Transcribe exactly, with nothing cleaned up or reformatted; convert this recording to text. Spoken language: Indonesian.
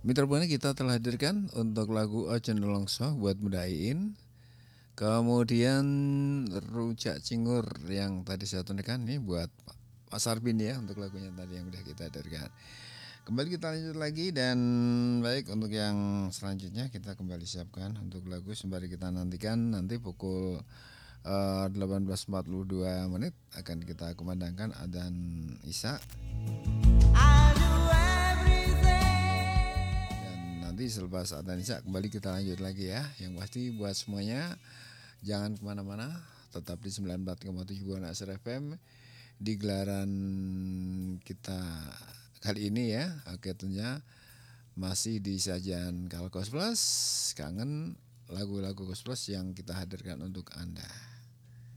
Mitra Buana kita telah hadirkan untuk lagu Ojo Nolongso buat Mudain. Kemudian Rujak Cingur yang tadi saya tunjukkan nih buat Pak Sarbin ya untuk lagunya tadi yang udah kita hadirkan. Kembali kita lanjut lagi dan baik untuk yang selanjutnya kita kembali siapkan untuk lagu sembari kita nantikan nanti pukul uh, delapan belas empat puluh dua menit akan kita kumandangkan adzan Isya. Nanti selepas adzan Isya kembali kita lanjut lagi ya. Yang pasti buat semuanya jangan kemana-mana, tetap di sembilan puluh empat koma tujuh Buana Asar F M di gelaran kita kali ini ya. Akhirnya masih di sajian Kalau Kos Plus, kangen lagu-lagu Kos Plus yang kita hadirkan untuk Anda.